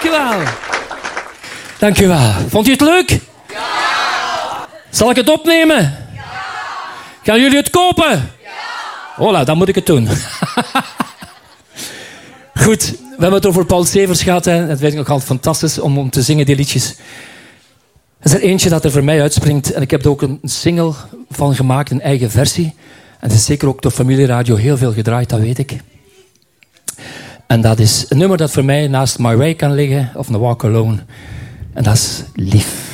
Dankjewel. Dankjewel. Vond u het leuk? Ja. Zal ik het opnemen? Ja. Gaan jullie het kopen? Ja. Hola, dan moet ik het doen. Goed, we hebben het over Paul Severs gehad. Hè. Dat vind ik nog altijd fantastisch om te zingen, die liedjes. Er is er eentje dat er voor mij uitspringt. En ik heb er ook een single van gemaakt, een eigen versie. En het is zeker ook door Familieradio heel veel gedraaid, dat weet ik. En dat is een nummer dat voor mij naast My Way kan liggen, of The Walk Alone. En dat is Lief.